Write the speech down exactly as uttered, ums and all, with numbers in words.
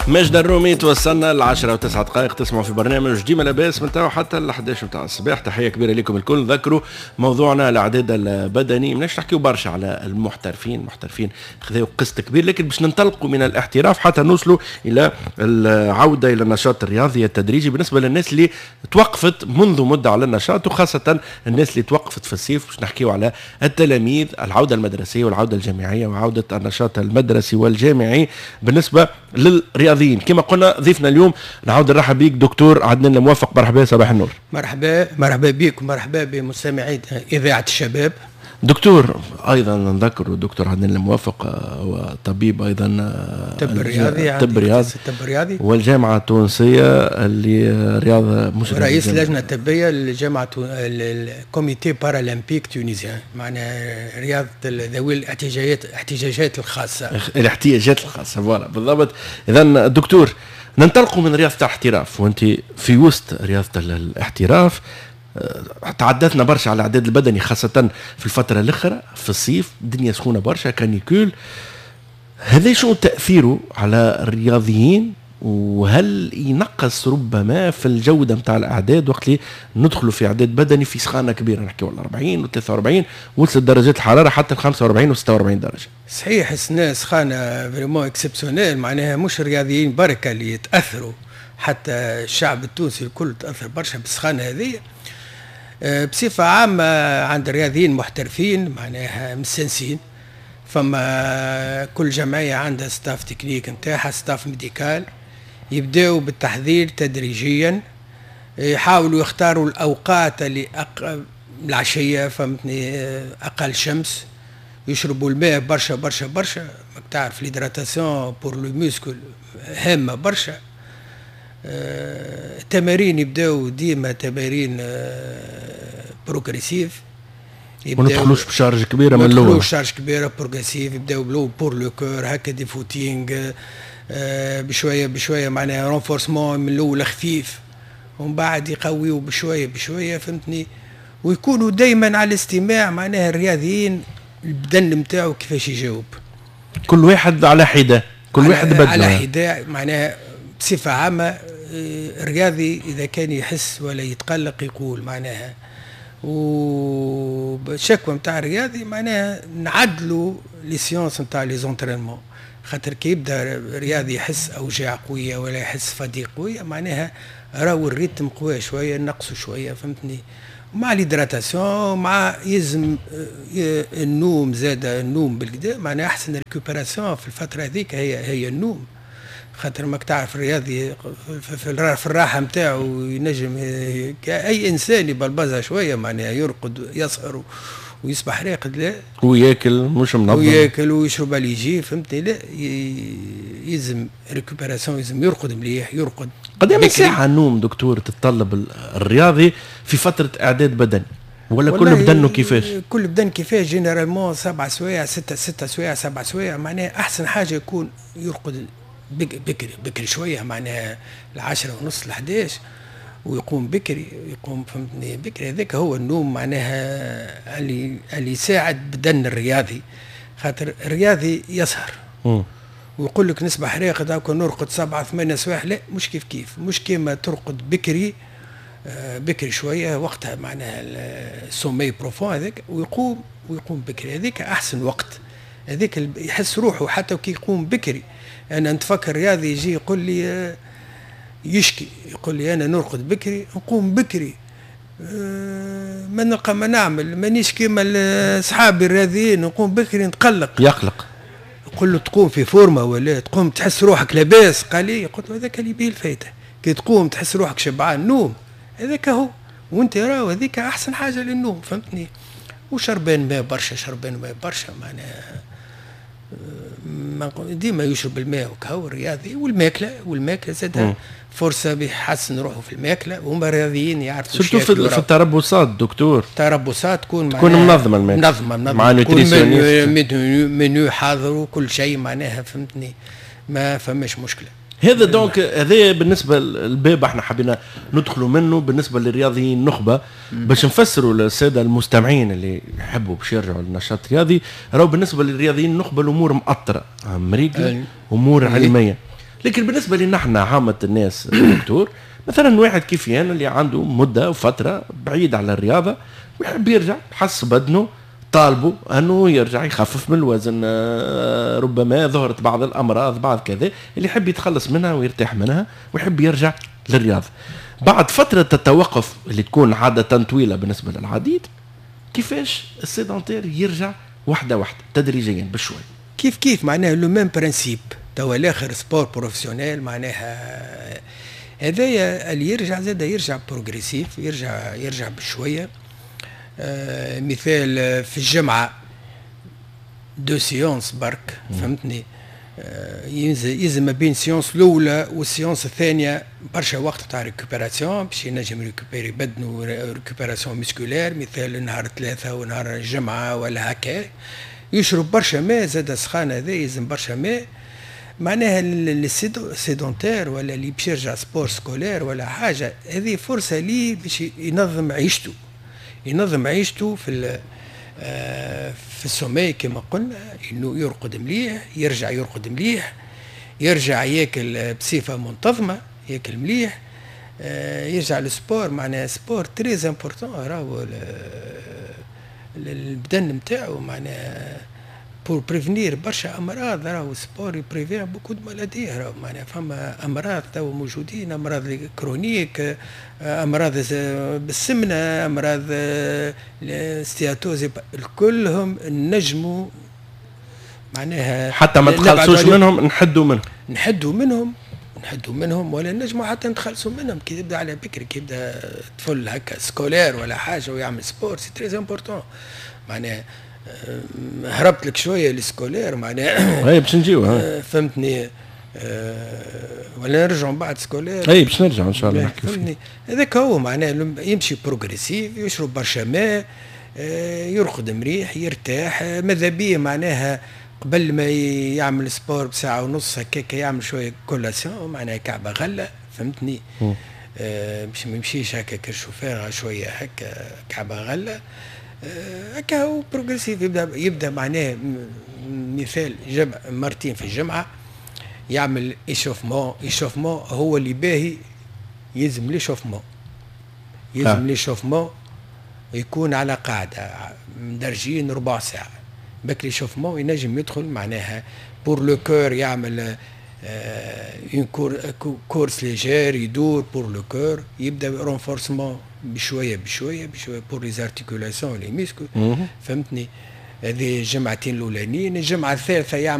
مجد الرومي توصلنا العشرة وتسعة دقائق تسمعوا في برنامج ديما لاباس من تاو حتى الحداش متاع الصباح. تحية كبيرة لكم الكل. ذكروا موضوعنا الاعداد البدني، مناش نحكيو برشا على المحترفين، المحترفين خذوا قسط كبير، لكن باش ننطلقوا من الاحتراف حتى نوصلوا الى العودة الى النشاط الرياضي التدريجي بالنسبة للناس اللي توقفت منذ مدة على النشاط، وخاصة الناس اللي توقفت في الصيف. باش نحكيو على التلاميذ، العودة المدرسية والعودة الجامعية وعودة النشاط المدرسي والجامعي بالنسبة للرياضيين. كما قلنا ضيفنا اليوم نعاود نرحب بك دكتور عدنان الموفق. مرحبا، صباح النور. مرحبا مرحبا بك ومرحبا بمستمعي إذاعة الشباب. دكتور ايضا نذكر الدكتور عدنان الموفق هو طبيب ايضا طب رياضي طب رياضي طب رياضي والجامعه التونسيه اللي رياضه مش رئيس اللجنه الطبيه للجامعه الكوميتي بارالمبيك تونسيان، معناها رياضه ذوي الاحتياجات الاحتياجات الخاصه الاحتياجات الخاصه فوالا بالضبط. اذا دكتور ننطلقوا من رياضه الاحتراف، وانت في وسط رياضه الاحتراف تعدتنا برشا على العداد البدني خاصة في الفترة الأخرى في الصيف، الدنيا سخونة برشا، كانيكول. هذا شو تأثيره على الرياضيين، وهل ينقص ربما في الجودة متاع الأعداد وقت اللي ندخلوا في أعداد بدني في سخانة كبيرة، نحكي على أربعين و ثلاثة وأربعين وصلت درجات الحرارة حتى ال خمسة وأربعين و ستة وأربعين درجة. صحيح، السنة سخانة فريمون اكسبسيونيل، معناها مش الرياضيين بركة اللي يتأثروا، حتى الشعب التونسي الكل تأثر برشا بالسخانة هذه. بصفة عامة عند الرياضيين محترفين معناها مستنسين، فما كل جمعية عندها ستاف تكنيك نتاعها، ستاف ميديكال، يبداوا بالتحضير تدريجيا، يحاولوا يختاروا الأوقات اللي أق... العشية فهمتني أقل شمس، يشربوا الماء برشا برشا برشا، ماك تعرف الهيدراتاسيون بور لو موسكول هامة برشا. التمارين يبداو ديما تمارين بروغريسيف، ما ندخلوش بشارج كبيره من الاول، ما ندخلوش شارج كبيره بروغريسيف، يبداو بلو بور لو كور هكا دي فوتينغ بشويه بشويه، معناها رونفورسمون من الاول خفيف ومن بعد يقويوا بشويه بشويه فهمتني، ويكونوا دائما على الاستماع معناها الرياضيين البدن نتاعو كيفاش يجاوب، كل واحد على حده، كل واحد بدل على حده. معناها بصفه عامه الرياضي إذا كان يحس ولا يتقلق يقول معناها، وبشكوى متاع الرياضي معناها نعدلوا لي سيونس متاع لي زونترينمون، خاطر كي يبدا الرياضي يحس أوجاع قوية ولا يحس فضيق قوية معناها راهو الريتم قوي شوية، نقصوا شوية فهمتني، مع الهيدراتاسيون مع يلزم النوم، زاد النوم بالكدا معناها أحسن ريكوبيراسيون في الفترة هذيك هي هي النوم، خاطر ماك تعرف الرياضي في الراحه نتاعو ينجم اي انسان يبلبزها شويه معناها يرقد يسهر ويصبح راقد، لا وياكل مش منظم وياكل ويشرب اللي يجي فهمتني، لا يلزم ريكوبيراسيون، يلزم يرقد مليح، يرقد. قدام ساعه النوم دكتور تتطلب الرياضي في فتره اعداد بدني، ولا كل بدنه كيفاش؟ كل بدن كيفاش جينيرالمون سبع سوايع ستة ستة سوايع سبع سوايع، معناها احسن حاجه يكون يرقد بكري بكري شويه، معناها العشرة ونص الحداش، ويقوم بكري، يقوم فهمتني بكري. هذاك هو النوم معناها اللي اللي يساعد بدن الرياضي، خاطر الرياضي يسهر م. ويقول لك نصبح راقد هاكا نرقد سبعة ثمانية سوايع، لا مش كيف كيف، مش كيما ترقد بكري بكري شويه وقتها معناها السومي بروفون هذاك، ويقوم ويقوم بكري، هذاك احسن وقت، هذاك يحس روحه حتى كي يقوم بكري. أنا نتفكر رياضي يجي يقول لي يشكي، يقول لي أنا نرقد بكري نقوم بكري، ما نلقى ما نعمل، مانيش كيما أصحابي الرياضيين نقوم بكري نتقلق، يقلق. يقول له تقوم في فورمة ولا تقوم تحس روحك لاباس؟ قال لي، قلت له هذاك اللي بيه الفايدة، كي تقوم تحس روحك شبعان نوم، هذاك هو، وانت راهو هذيك أحسن حاجة للنوم فهمتني. وشربان ماء برشا، شربان ماء برشا معناها ديما يشرب الماء وكهو الرياضي، والماكله والماكله زاد فرصه بيحسن روحه في الماكله، وهم رياضيين يعرفوا شفتوا في, في التربصات دكتور، تربصات تكون تكون منظمه الماكله، منظمه منظمه مع نوتريسيونيست، منيو حاضر وكل شيء معناها فهمتني، ما فماش مشكله. هذا دونك هذا بالنسبه للباب احنا حبينا ندخلوا منه بالنسبه للرياضيين نخبه باش نفسروا للساده المستمعين اللي يحبوا باش يرجعوا للنشاط الرياضي. راهو بالنسبه للرياضيين نخبه الامور مأطره مريقله، امور علميه، لكن بالنسبه لنا احنا عامه الناس دكتور، مثلا واحد كيف يعني اللي عنده مده وفتره بعيد على الرياضه ويحب يرجع يحس بدنه، طالبه انه يرجع يخفف من الوزن، ربما ظهرت بعض الامراض بعض كذا اللي يحب يتخلص منها ويرتاح منها ويحب يرجع للرياضه بعد فتره التوقف اللي تكون عاده طويله بالنسبه للعديد. كيفاش السيدونتير يرجع واحده واحده تدريجيا بشوي؟ كيف كيف معناها لو ميم برانسيب توا الاخر سبور بروفيسيونيل، معناها هذايا اللي يرجع زاد يرجع بروغريسيف، يرجع يرجع بشويه. آه مثال في الجمعه دو سيونس برك، فهمتني؟ آه يلزم ما بين سيونس الاولى والسيونس الثانيه برشا وقت تاع ريكوبيراسيون باش ينجم ريكوبيري بدنه، ريكوبيراسيون مسكولير، مثال نهار ثلاثه ونهار الجمعه ولا هكا. يشرب برشا ماء زاد سخان، هذا يلزم برشا ماء. معناها السيدونتير ولا اللي باش يرجع سبور سكولير ولا حاجه، هذه فرصه ليه باش ينظم عيشته، ينظم عيشته في في السومي كما قلنا، انه يرقد مليح، يرجع يرقد مليح، يرجع ياكل بصفه منتظمه، ياكل مليح، يرجع للسبور. معناها سبور تري امبورطون، راهو البدن نتاعو معناها بور بريفنير برشا امراض. راهو سبور يبريفير بوكو دو مالادي، راهو معناها فما امراض تو موجودين، امراض كرونيك، امراض بالسمنه، امراض ستياتوز، كلهم نجموا معناها حتى ما تخلصوش منهم، نحدوا منهم نحدوا منهم نحدوا منهم ولا نجموا حتى نتخلصوا منهم. كي يبدا على بكري، كي يبدا طفل هكا سكولير ولا حاجه ويعمل سبور، سي تري امبورطون. معناها هربت لك شويه السكولير، معناها اي باش نجيو، فهمتني؟ أه ولا نرجعوا بعد سكولير؟ اي باش نرجعوا ان شاء الله نحكي فيه. هذاك هو معناها يمشي بروغريسيف، يشرب برشا ماء، أه يرقد مريح، يرتاح. ماذا بيه معناها قبل ما يعمل سبور بساعه ونص هكاك يعمل شويه كولاسيون، معناها كعبه غله، فهمتني؟ أه باش ما يمشيش هكا كالشوفير شويه هكا كعبه غله هكا. هو بروغريسيف يبدا يبدا معناه مثال جمع مرتين في الجمعه، يعمل ايشوفمون. ايشوفمون هو اللي باهي، يلزم ليشوفمون، يلزم ليشوفمون يكون على قاعده مدرجين ربع ساعه. بك ليشوفمون ينجم يدخل معناها بور لو كور، يعمل اون كورس ليجير يدور بور لو كور، يبدا رونفورسمون بشويه بشويه بشويه بور لي زارتيكولاسيون لي ميسكو، فهمتني؟ هذه الجمعتين الاولانيين. الجمعه الثالثه يعمل